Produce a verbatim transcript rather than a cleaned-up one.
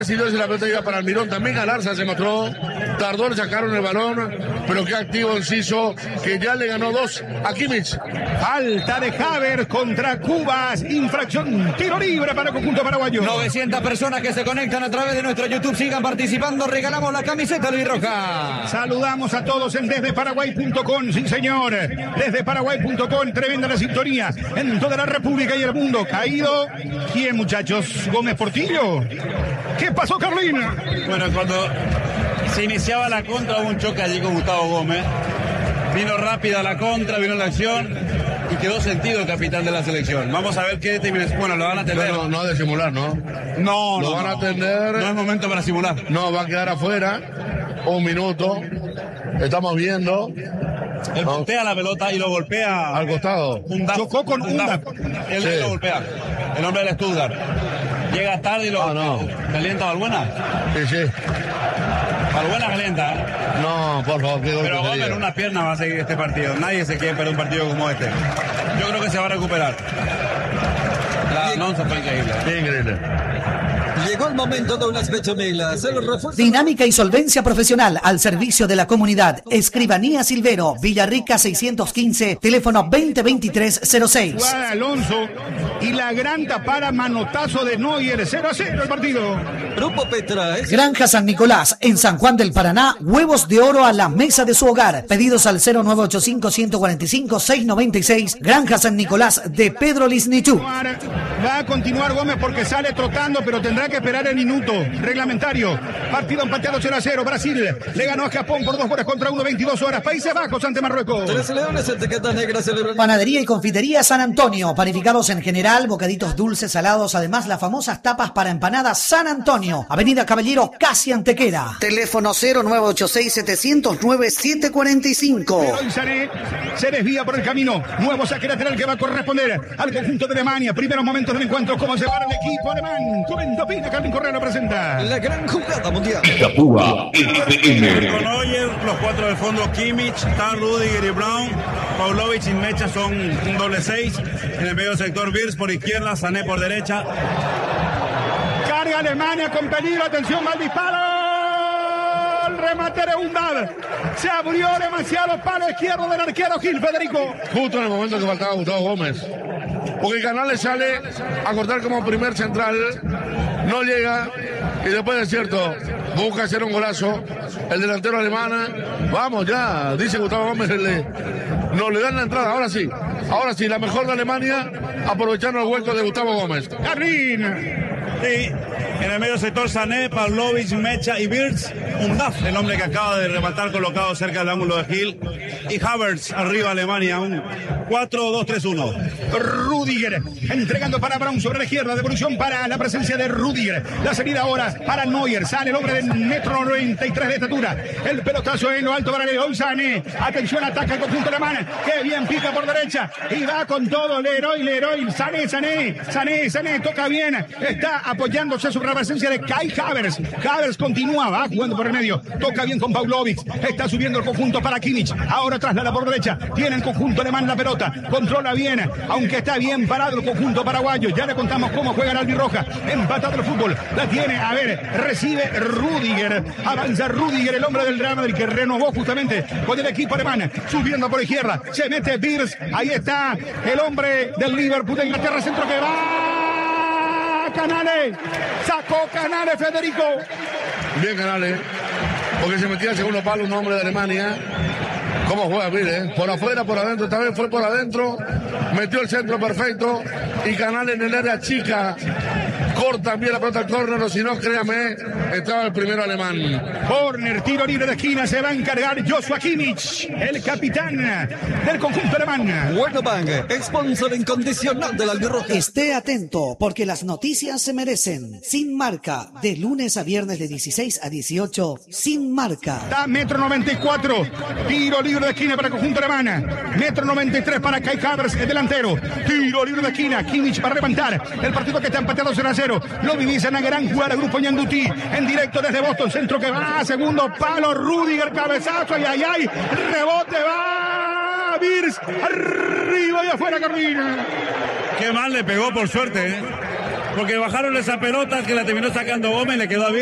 Si la pelota iba para Almirón, también Galarza se mostró, tardó en sacar el balón, pero qué activo Enciso, que ya le ganó dos a Kimmich. Falta de Havertz contra Cubas, infracción, tiro libre para el conjunto paraguayo. novecientas personas que se conectan a través de nuestro YouTube, sigan participando, regalamos la camiseta albirroja. Saludamos a todos en desde paraguay punto com, sí señor, desde paraguay punto com, tremenda la sintonía en toda la República y el mundo. Caído, ¿quién muchachos? Gómez Portillo. ¿Qué pasó, Carolina? Bueno, cuando se iniciaba la contra hubo un choque allí con Gustavo Gómez. Vino rápida la contra, vino la acción y quedó sentido el capitán de la selección. Vamos a ver qué determinación. Bueno, lo van a atender. No, no, no de simular, ¿no? No, lo no. van no. a atender. No es momento para simular. No, va a quedar afuera. Un minuto. Estamos viendo. Él puntea la pelota y lo golpea. Al costado. Un daf, Chocó con un daf. Él Sí. lo golpea. El hombre del Stuttgart. Llega tarde y lo Ah, no. calienta Balbuena. Sí, sí. Balbuena calienta. ¿eh? No, por favor, qué golpe Pero Gómez sería. en una pierna va a seguir este partido. Nadie se quiere perder un partido como este. Yo creo que se va a recuperar. La Alonso fue increíble. Qué increíble. Llegó el momento de unas pechonelas. El refuerzo... Dinámica y solvencia profesional al servicio de la comunidad. Escribanía Silvero, Villarrica seiscientos quince, teléfono veinte veintitrés cero seis. Juan Alonso y la gran tapada, manotazo de Neuer, cero a cero el partido. Grupo Petra. Es... Granja San Nicolás, en San Juan del Paraná, huevos de oro a la mesa de su hogar. Pedidos al cero nueve ocho cinco, uno cuatro cinco, seis nueve seis. Granja San Nicolás de Pedro Lisnichú. Va a continuar Gómez porque sale trotando, pero tendrá que esperar el minuto reglamentario. Partido empateado cero a cero. Brasil le ganó a Japón por dos horas contra uno, veintidós horas. Países Bajos ante Marruecos. Tres leones, etiquetas negras celebran. Panadería y confitería San Antonio. Panificados en general, bocaditos dulces, salados. Además, las famosas tapas para empanadas San Antonio. Avenida Caballero, casi Antequera. Teléfono cero nueve ocho seis, siete cero nueve, siete cuatro cinco. Leroy Sané se desvía por el camino. Nuevo saque lateral que va a corresponder al conjunto de Alemania. Primeros momentos del encuentro. ¿Cómo se va el equipo alemán? Comenta Pina, Carmen Correa lo presenta. La gran jugada mundial. Capúa F M. Con Neuer, los cuatro del fondo, Kimmich, Tan, Rudiger y Brown. Pavlovic y Mecha son un doble seis. En el medio sector, Wirtz por izquierda, Sané por derecha. Carga Alemania con peligro. Atención, mal disparo. El remate de Undad. Se abrió demasiado palo izquierdo del arquero Gil Federico. Justo en el momento que faltaba Gustavo Gómez. Porque Canales sale a cortar como primer central. No llega. Y después es cierto, busca hacer un golazo. El delantero alemán. Vamos ya, dice Gustavo Gómez. Le, no le dan la entrada. Ahora sí. Ahora sí, la mejor de Alemania. Aprovechando el hueco de Gustavo Gómez. Carlín. Sí, en el medio sector, Sané, Pavlovic, Mecha y Wirtz. Undaf, el hombre que acaba de rematar colocado cerca del ángulo de Gil. Y Havertz, arriba Alemania, un cuatro dos tres uno. Rudiger entregando para Brown sobre la izquierda, devolución para la presencia de Rudiger, la salida ahora para Neuer, sale el hombre de metro noventa y tres de estatura, el pelotazo en lo alto para Leroy Sané, atención, ataca el conjunto alemán, que bien pica por derecha y va con todo Leroy, Leroy, Sané, Sané, Sané, Sané, toca bien, está apoyándose sobre la presencia de Kai Havertz, Havertz continúa, va jugando por el medio, toca bien con Pavlovic, está subiendo el conjunto para Kimmich, ahora traslada por derecha, tiene el conjunto alemán la pelota, controla bien, aunque está bien parado el conjunto paraguayo. Ya le contamos cómo juega el albirroja. Empatado el fútbol. La tiene, a ver, recibe Rudiger. Avanza Rudiger, el hombre del Real Madrid, que renovó justamente con el equipo alemán. Subiendo por izquierda. Se mete Wirtz. Ahí está el hombre del Liverpool de Inglaterra. Centro que va. Canales. Sacó Canales, Federico. Bien Canales. Porque se metía el segundo palo un hombre de Alemania. ¿Cómo juega Wirtz, eh? Por afuera, por adentro, esta vez fue por adentro, metió el centro perfecto y Canales en el área chica, corta bien la pelota al córner, o si no, créame, estaba el primero alemán. Corner, tiro libre de esquina, se va a encargar Joshua Kimmich, el capitán del conjunto alemán. Bueno, Bang, sponsor incondicional del albirroja. Esté atento, porque las noticias se merecen. Sin Marca, de lunes a viernes de dieciséis a dieciocho, Sin Marca. Da metro noventa y cuatro, tiro libre de esquina para el conjunto alemán. Metro noventa y tres para Kai Havertz, el delantero. Tiro libre de esquina, Kimmich para levantar. El partido que está empatado cero a cero. Lo vivís en la gran jugada, Grupo Ñandutí, en directo desde Boston. Centro que va, segundo palo, Rudiger, cabezazo, ay, ay, ay. Rebote, va, Wirtz, arriba y afuera, Carolina. Qué mal le pegó, por suerte, ¿eh? porque bajaron esa pelota que la terminó sacando Gómez, le quedó abierta.